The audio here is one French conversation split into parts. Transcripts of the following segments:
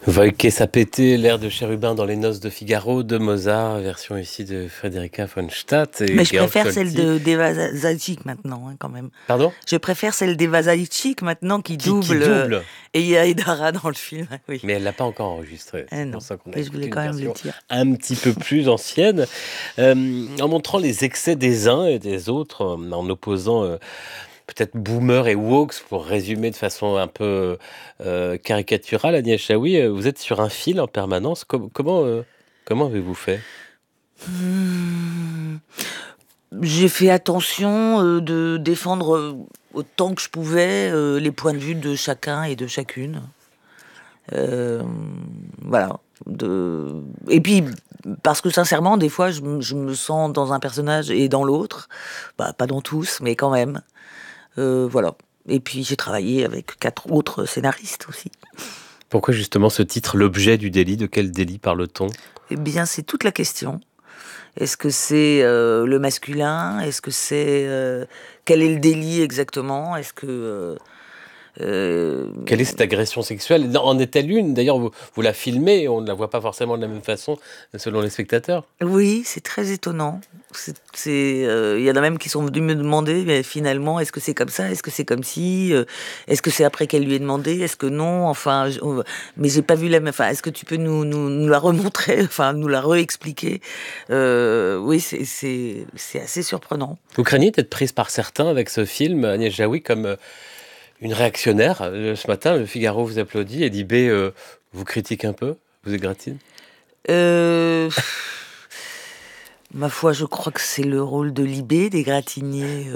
Voike Sapete, l'air de Chérubin dans les noces de Figaro, de Mozart, version ici de Frédérica von Stadt et Mais je Georg préfère celle Scholti. d'Eva Zajic maintenant, quand même. Pardon? Je préfère celle d'Eva Zajic maintenant qui Qui double double, Eya Edara dans le film. Oui. mais elle l'a pas encore enregistré. C'est pour Non. ça qu'on a Et je écouté voulais une quand même le version dire. un petit peu plus ancienne, en montrant les excès des uns et des autres, en opposant peut-être boomer et woke pour résumer de façon un peu caricaturale. Agnès Chaoui, vous êtes sur un fil en permanence. Comment avez-vous fait? Hmm. J'ai fait attention de défendre autant que je pouvais les points de vue de chacun et de chacune. Euh, voilà. Et puis, parce que sincèrement, des fois, je me sens dans un personnage et dans l'autre. Bah, pas dans tous, mais quand même. Voilà. Et puis, j'ai travaillé avec 4 autres scénaristes aussi. Pourquoi justement ce titre, l'objet du délit? De quel délit parle-t-on? Eh bien, c'est toute la question. Est-ce que c'est le masculin? Est-ce que c'est quel est le délit exactement? Est-ce que euh, Quelle est cette agression sexuelle? En est-elle une? D'ailleurs, vous la filmez et on ne la voit pas forcément de la même façon selon les spectateurs. oui, c'est très étonnant. Il y en a même qui sont venus me demander, mais finalement, est-ce que c'est comme ça? Est-ce que c'est comme si? Est-ce que c'est après qu'elle lui ait demandé? Est-ce que non? Enfin, mais j'ai pas vu la même. Enfin, est-ce que tu peux nous la remontrer? Enfin, nous la réexpliquer? Oui, c'est assez surprenant. Vous craignez d'être prise par certains avec ce film, Agnès Jaoui, comme une réactionnaire. Ce matin, le Figaro vous applaudit et dit B vous critique un peu, vous égratigne. Euh, Ma foi, je crois que c'est le rôle de Libé d'égratigner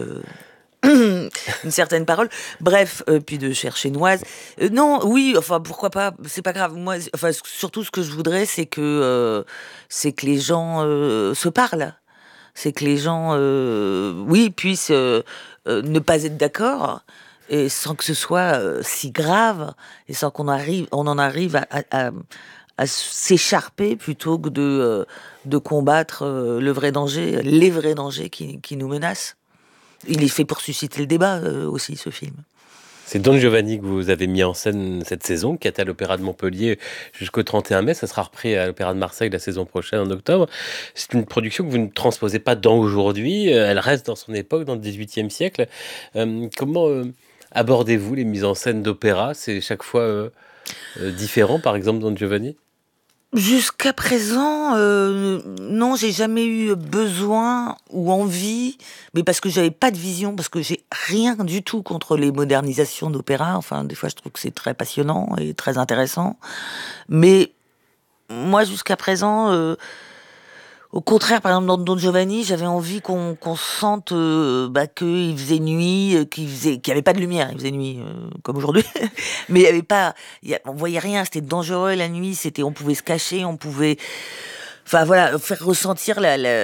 une certaine parole. Bref, puis de chercher noise. Non, oui, enfin pourquoi pas, c'est pas grave. Moi, enfin surtout ce que je voudrais, c'est que les gens se parlent. C'est que les gens, oui, puissent ne pas être d'accord. Et sans que ce soit si grave et sans on en arrive à s'écharper plutôt que de combattre le vrai danger, les vrais dangers qui nous menacent. Il est fait pour susciter le débat aussi, ce film. C'est Don Giovanni que vous avez mis en scène cette saison, qui est à l'Opéra de Montpellier jusqu'au 31 mai. Ça sera repris à l'Opéra de Marseille la saison prochaine, en octobre. C'est une production que vous ne transposez pas dans aujourd'hui. Elle reste dans son époque, dans le XVIIIe siècle. Comment abordez-vous les mises en scène d'opéra? C'est chaque fois différent, par exemple, Don Giovanni? Jusqu'à présent, non, j'ai jamais eu besoin ou envie, mais parce que j'avais pas de vision, parce que j'ai rien du tout contre les modernisations d'opéra. Enfin, des fois, je trouve que c'est très passionnant et très intéressant. Mais moi, jusqu'à présent, au contraire, par exemple, dans Don Giovanni, j'avais envie qu'on sente qu'il faisait nuit, qu'il y avait pas de lumière, il faisait nuit comme aujourd'hui, mais il y avait pas, on voyait rien, c'était dangereux la nuit, on pouvait se cacher, on pouvait, enfin voilà, faire ressentir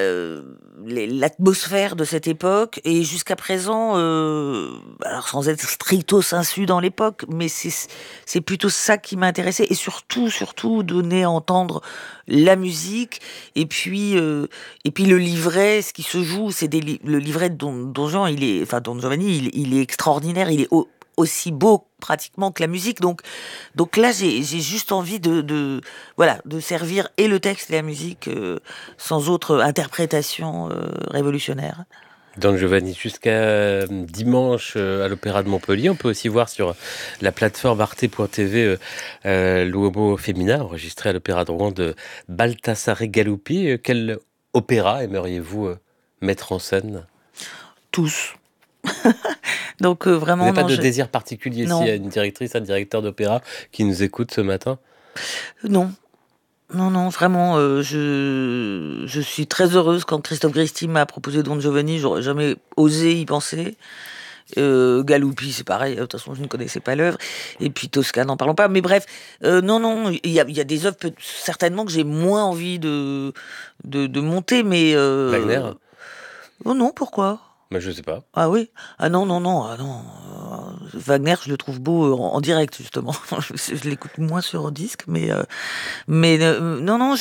l'atmosphère de cette époque. Et jusqu'à présent, alors sans être stricto sensu dans l'époque, mais c'est plutôt ça qui m'a intéressé. Et surtout donner à entendre la musique et puis le livret, ce qui se joue, le livret de Don Juan, enfin Don Giovanni, il est extraordinaire, il est aussi beau pratiquement que la musique. Donc là, j'ai juste envie voilà, de servir et le texte et la musique sans autre interprétation révolutionnaire. Don Giovanni jusqu'à dimanche à l'Opéra de Montpellier. On peut aussi voir sur la plateforme arte.tv l'Uomo Femina, enregistré à l'Opéra de Rouen de Baltasare Galuppi. Quel opéra aimeriez-vous mettre en scène? Tous. Donc Vous n'avez vraiment, pas non, de désir particulier s'il y non, a une directrice, un directeur d'opéra qui nous écoute ce matin? non. Non, non, vraiment, je suis très heureuse quand Christophe Christie m'a proposé Don Giovanni, j'aurais jamais osé y penser. Galuppi, c'est pareil, de toute façon, je ne connaissais pas l'œuvre. Et puis Tosca, n'en parlons pas. Mais bref, non, non, il y a des œuvres certainement que j'ai moins envie de monter, mais Wagner? oh non, pourquoi? Mais je sais pas. Ah oui? Ah non, non, non, ah non. Wagner, je le trouve beau en direct, justement. Je l'écoute moins sur disque, mais non, non,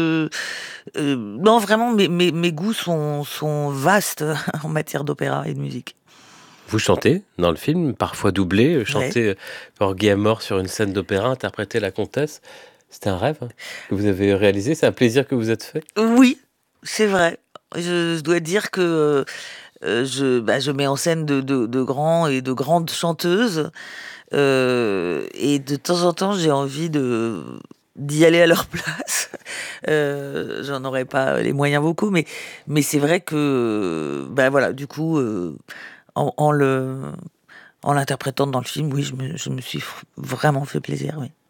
non, vraiment, mes goûts sont vastes en matière d'opéra et de musique. Vous chantez dans le film, parfois doublé, Ouais. chanter Porgy à mort sur une scène d'opéra, interpréter la comtesse. C'était un rêve, que vous avez réalisé? C'est un plaisir que vous êtes fait? Oui, c'est vrai. Je dois dire que, je mets en scène de grands et de grandes chanteuses, et de temps en temps, j'ai envie d'y aller à leur place. J'en aurais pas les moyens vocaux, mais c'est vrai que, voilà, du coup, en en le en l'interprétant dans le film, oui, je me suis vraiment fait plaisir, oui.